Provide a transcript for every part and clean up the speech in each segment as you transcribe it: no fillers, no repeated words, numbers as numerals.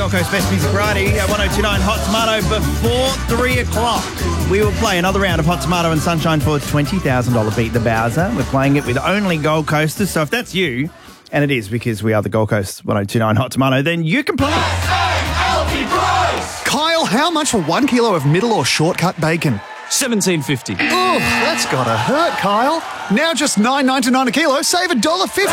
Gold Coast Best Music Variety at 1029 Hot Tomato. Before 3 o'clock, we will play another round of Hot Tomato and Sunshine for $20,000 Beat the Bowser. We're playing it with only Gold Coasters, so if that's you, and it is because we are the Gold Coast 1029 Hot Tomato, then you can play. Kyle, how much for 1 kilo of middle or shortcut bacon? $17.50. Oh, that's gotta hurt, Kyle. Now just $9.99 a kilo, save $1.50.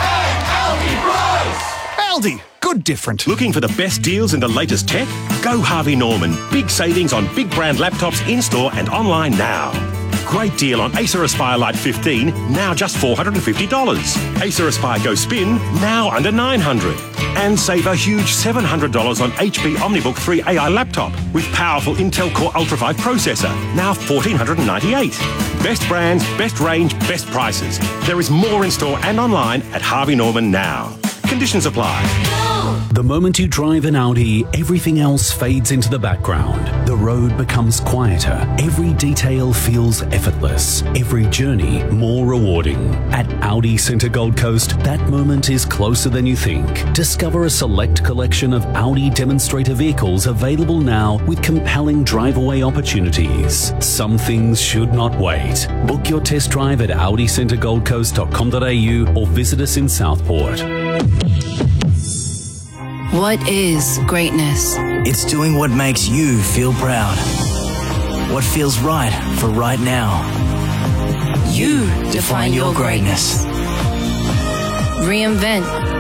Aldi, good different. Looking for the best deals in the latest tech? Go Harvey Norman. Big savings on big brand laptops in-store and online now. Great deal on Acer Aspire Lite 15, now just $450. Acer Aspire Go Spin, now under $900. And save a huge $700 on HP OmniBook 3 AI laptop with powerful Intel Core Ultra 5 processor, now $1,498. Best brands, best range, best prices. There is more in store and online at Harvey Norman now. Conditions apply. The moment you drive an Audi, everything else fades into the background. The road becomes quieter. Every detail feels effortless. Every journey more rewarding. At Audi Centre Gold Coast, that moment is closer than you think. Discover a select collection of Audi demonstrator vehicles available now with compelling drive-away opportunities. Some things should not wait. Book your test drive at audicentergoldcoast.com.au or visit us in Southport. What is greatness? It's doing what makes you feel proud. What feels right for right now. You define your greatness. Reinvent